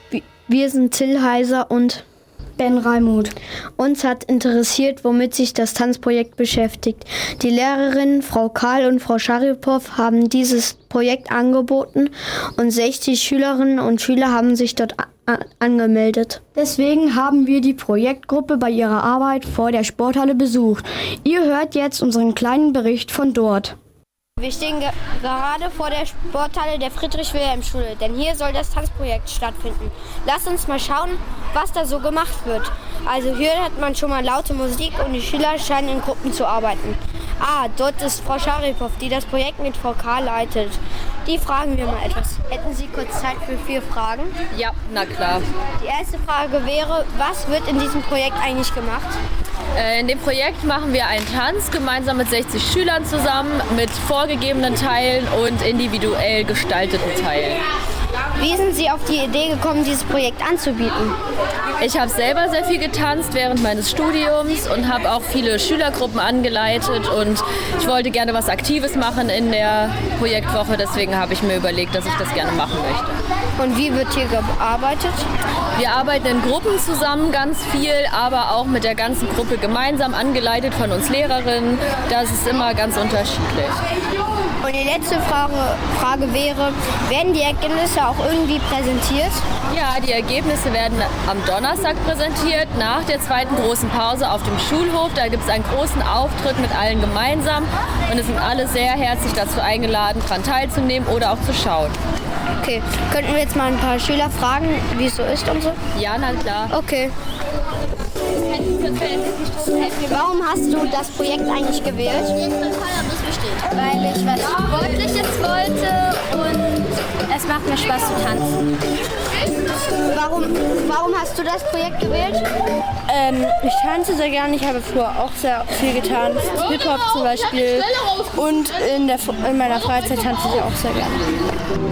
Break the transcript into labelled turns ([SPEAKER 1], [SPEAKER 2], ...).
[SPEAKER 1] Wir sind Till Heiser und
[SPEAKER 2] Ben Reimuth.
[SPEAKER 1] Uns hat interessiert, womit sich das Tanzprojekt beschäftigt. Die Lehrerinnen Frau Karl und Frau Scharipow haben dieses Projekt angeboten und 60 Schülerinnen und Schüler haben sich dort angemeldet.
[SPEAKER 2] Deswegen haben wir die Projektgruppe bei ihrer Arbeit vor der Sporthalle besucht. Ihr hört jetzt unseren kleinen Bericht von dort.
[SPEAKER 3] Wir stehen gerade vor der Sporthalle der Friedrich-Wilhelm-Schule, denn hier soll das Tanzprojekt stattfinden. Lasst uns mal schauen, was da so gemacht wird. Also hier hat man schon mal laute Musik und die Schüler scheinen in Gruppen zu arbeiten. Dort ist Frau Scharipow, die das Projekt mit Frau K. leitet. Die fragen wir mal etwas. Hätten Sie kurz Zeit für 4 Fragen?
[SPEAKER 4] Ja, na klar.
[SPEAKER 3] Die erste Frage wäre, was wird in diesem Projekt eigentlich gemacht?
[SPEAKER 4] In dem Projekt machen wir einen Tanz gemeinsam mit 60 Schülern zusammen, mit vorgegebenen Teilen und individuell gestalteten Teilen.
[SPEAKER 3] Wie sind Sie auf die Idee gekommen, dieses Projekt anzubieten?
[SPEAKER 4] Ich habe selber sehr viel getanzt während meines Studiums und habe auch viele Schülergruppen angeleitet und ich wollte gerne was Aktives machen in der Projektwoche, deswegen habe ich mir überlegt, dass ich das gerne machen möchte.
[SPEAKER 3] Und wie wird hier gearbeitet?
[SPEAKER 4] Wir arbeiten in Gruppen zusammen ganz viel, aber auch mit der ganzen Gruppe gemeinsam, angeleitet von uns Lehrerinnen. Das ist immer ganz unterschiedlich.
[SPEAKER 3] Und die letzte Frage wäre, werden die Ergebnisse auch irgendwie präsentiert?
[SPEAKER 4] Ja, die Ergebnisse werden am Donnerstag präsentiert, nach der zweiten großen Pause auf dem Schulhof. Da gibt es einen großen Auftritt mit allen gemeinsam und es sind alle sehr herzlich dazu eingeladen, daran teilzunehmen oder auch zu schauen.
[SPEAKER 3] Okay, könnten wir jetzt mal ein paar Schüler fragen, wie es so ist und so?
[SPEAKER 4] Ja, na klar.
[SPEAKER 3] Okay. Warum hast du das Projekt eigentlich gewählt?
[SPEAKER 5] Weil ich was Sportliches wollte und es macht mir Spaß zu tanzen.
[SPEAKER 3] Warum hast du das Projekt gewählt?
[SPEAKER 6] Ich tanze sehr gerne, ich habe früher auch sehr viel getanzt, Hip-Hop zum Beispiel und in meiner Freizeit tanze ich auch sehr gerne.